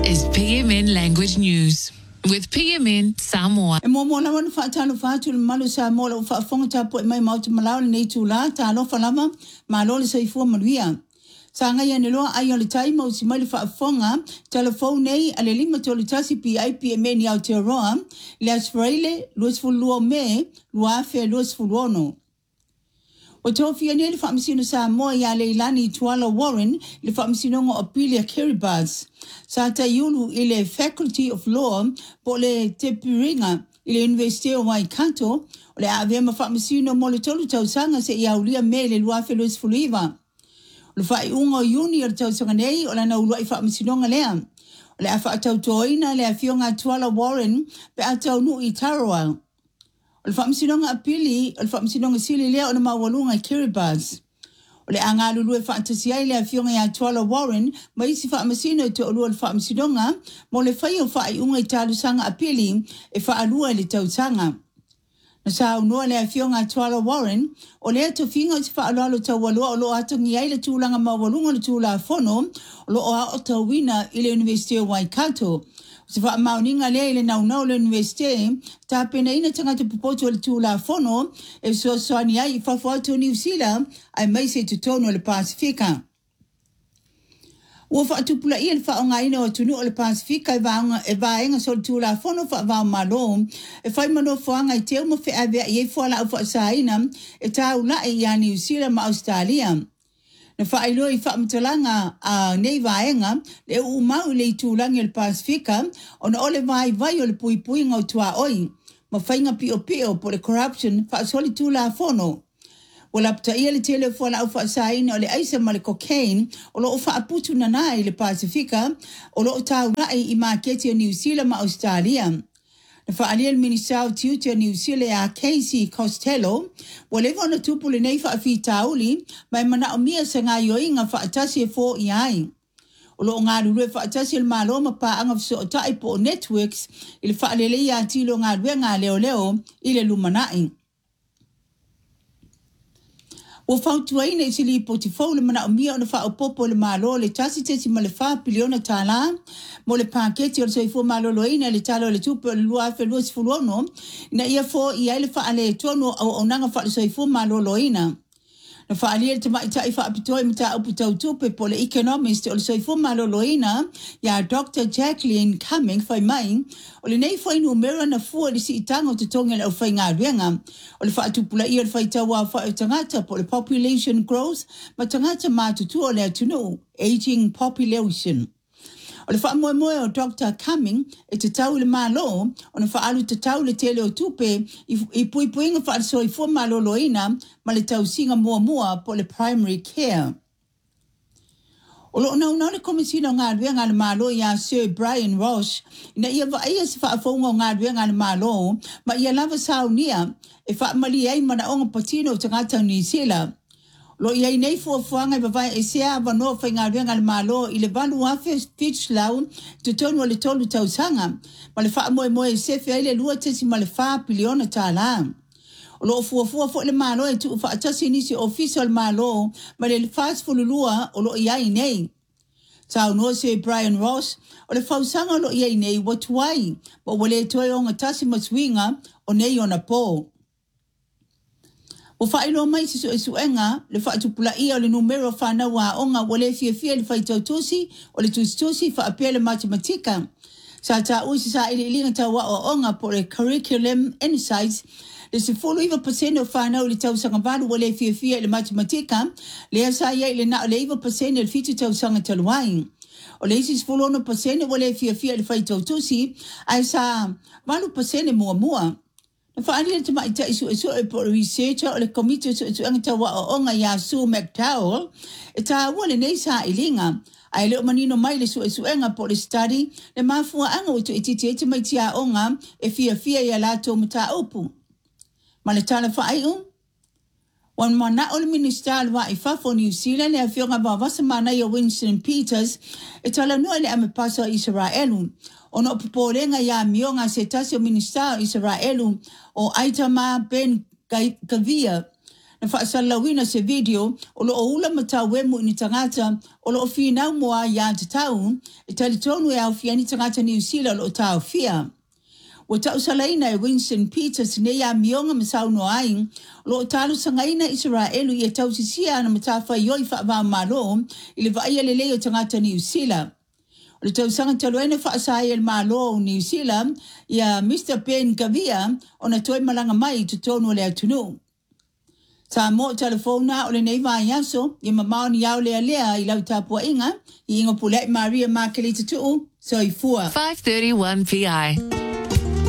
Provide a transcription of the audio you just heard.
is PMN Language News with PMN Samoa. E mo na wan fa tano fa tu malu Samoa o fa fonga tapo mai mau te malau nei tu la ta lo fa lama ma lo le sai fu maluia. Sanga ya ne lo ai le tai mo si mai fa fonga telefone nei ale lima to le tasi PMN ya te roa le asfraile luis fu luo me lua fe luis fu luono. O tofia ne le whaamisino Samoa ia Leilani Tuala Warren le whaamisinonga o Pilia Kiribati. Sa ta iulu i le Faculty of Law po le te piringa i le University of Waikato o le awema whaamisino mo le tolu tausanga se ia ulia me le luafe Luis Fuliva. O le whaiunga o uni o le tausanga nei o le na ulua i whaamisinonga lea. O le a whaatautoina le a fionga Tuala Warren pe a tau nu i Tarawa. O le whaamisinonga apili, o le whaamisinonga sili lea o na mawalunga Kiribati. O le anga lulu e whaatasiai lea fionga ia Tuala Warren, ma isi whaamisino te olua le whaamisinonga, mo le whai o whai unga i talusanga apili e whaalua le tausanga. Na sa unua lea fionga Tuala Warren, o lea to finga o te whaalalo tawalua o lo atongi ai le tūlanga mawalunga le tūla whono, o lo o tawina i le University of Waikato. Se fa mauninga le ile nau le university ta pena ina tanga te popoto le tula fono e so soani ai fa to New Zealand ai mai se tu tono le Pasifika. O fa tu pula ia fa nga ina o tunu le Pasifika e vaenga so tula fono fa va malo e fa mano fa nga te mo fe ave e fa la fa saina e ta ula e ya New Zealand ma Australia. Na whaelo i whaamtalanga a nei vaenga, le umau le tūlangi le Pasifika, o na ole vai o le pui ngau tua oi, ma whainga pio po le corruption, whaasoli tūla fono. O la pta ia le tele fuana au whaasaina o le aisa ma le cocaine, o lo o whaaputu na nai le Pasifika, o lo o tau rai i maketi o New Zealand ma Australia. Na whaalia le Minister of Tutor New Zealand a Casey Costello, o lewa na tupu le nei whaafi tauli, mai mana o mia sa ngā yoinga whaatasi e fō i ai. O lo ngā rurue whaatasi le māloma pa anga fiso o tai po networks, i le whaalele i a tilo ngā rue ngā leo i le lumanai. O whautua ina i sili po te fau le mana o mia o na whaopopo le mālo le tasi tesi ma le wha piliona tāla, mo le paketi o le soifua malolo ina le talo le tupu o le luafe luas fulono, ina ia fo i ai le wha ale tono au nanga wha le soifua malolo ina. Na wha alia le tamaita i wha apitoi mita upu tau tupe po le economist o le soifua malolo ina, ia Dr. Jacqueline Cumming whai mai, o le nei whai numera na fua le si itanga o te tonga le au whai ngā ruenga, o le wha atupula ia le whai taua wha o tangata po le population growth, ma tangata mātutu o le atunu, aging population. O le wha moe o Dr. Cumming e te tau le malo, o na wha alu te tau le tele o tupe i puipuinga wha al soifua malolo ina, ma le tau singa mua po le primary care. O lo na le komisina o ngā ruenga le malo ia Sir Brian Roche, ina ia wa ia se wha afonga o ngā ruenga le malo, ma ia lava saunia e wha mali ai mana onga patino o tangata New Zealand. Lo ia nei fuafuanga i bavai e sea wanoa whai ngā ruenga le malo i le valu afe Fitch lau te tonu o le tolu tausanga, ma le wha moe sefe ai le lua tesi ma le wha piliona tāla. O lo fuafua fo le malo e tu wha atasi nisi official malo ma le fast fululua o lo iai nei. Tau noa se Brian Ross o le fausanga lo iai nei watuai, ma wale toi o ngatasi maswinga o nei o na po. O whaelo mai si suenga, le whaatupula ia o le numero whanau a onga wale fia le whaitautusi o le tusi whaapea le matematika. Sa ta uisi sa ili ilinga tawa o onga po le curriculum insights, le se 4% o whanau le tausanga valu wale fia le matematika, le asa ia le na le 1% le fitu tausanga taluai. O le isi 4% wale fia le whaitautusi, ai sa 1% mua. Na whaalia te mai ta isu e po researcher o le komite su angatawa o onga ia Sue McDowell, e ta ua le nei sa ilinga, ai leo manino mai le su enga po le study, le mafua anga utu e titi e te mai tia onga e fia ia lato mata upu. Ma le tala whaaiu? Wan mana o le minister wa i fafo New Zealand le a fionga wawasa mana ia Winston Peters, e tala nua le ame paso Israelu. Ono popolenga ya mionga se tasi o minister Israelu o Itamar Ben Gavir. na whaasalawina se video o lo o ula matawemu ni tangata o lo o whina mua ia te tau e talitonu e au whia ni tangata New Zealand o tau whia. O tau salaina e Winston Peters ne ia mionga masau no ai lo o talu sangaina Israelu i e tau sisia na matafa ioi wha malo i le vai le leo tangata New Zealand. O le tau sanga taluene whaasai el malo o New Zealand ia Mr. Ben Gavia o na toi malanga mai tu tonu le atunu. Sa mo telefona o le nei vai aso i mamao ni au lea lea i lau tapua inga i ingo pulei Maria Makelita tuu so i fua. 5:31 PI.